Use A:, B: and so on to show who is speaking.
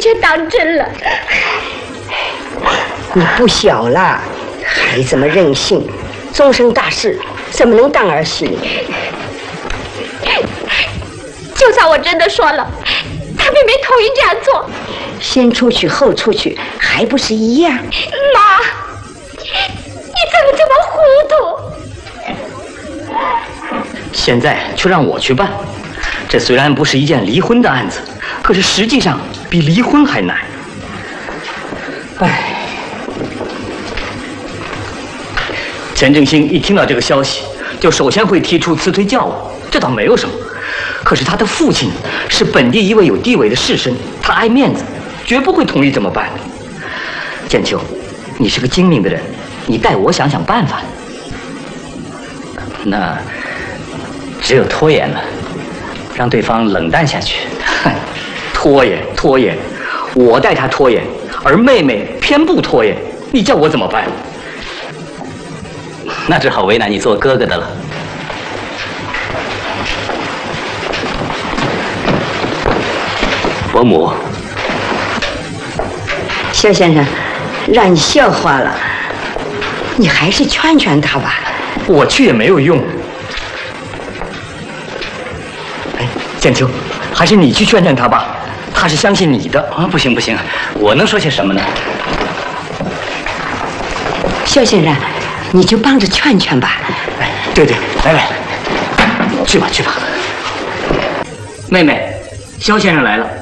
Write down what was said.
A: 全当真了。
B: 你不小了，还这么任性，终身大事怎么能当儿戏？
A: 就算我真的说了，他妹妹同意这样做，
B: 先出去后出去，还不是一样？
A: 妈，你怎么这么糊涂？
C: 现在却让我去办，这虽然不是一件离婚的案子，可是实际上比离婚还难。唉，钱正兴一听到这个消息，就首先会提出辞退教务，这倒没有什么。可是他的父亲是本地一位有地位的士绅，他爱面子，绝不会同意这么办的。建秋，你是个精明的人，你代我想想办法。那只有拖延了，让对方冷淡下去。拖延，我代他拖延，而妹妹偏不拖延，你叫我怎么办？
D: 那只好为难你做哥哥的了。伯母，
B: 肖先生，让你笑话了，你还是劝劝他吧。
C: 我去也没有用。哎，建秋，还是你去劝劝他吧，他是相信你的
D: 啊。不行，我能说些什么呢？
B: 肖先生，你就帮着劝劝吧。
C: 哎，对，来，去吧。妹妹，肖先生来了。